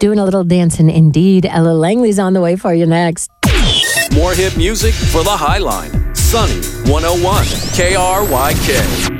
Doing a little dancing indeed. Ella Langley's on the way for you next. More hit music for the High Line. Sunny 101 KRYK.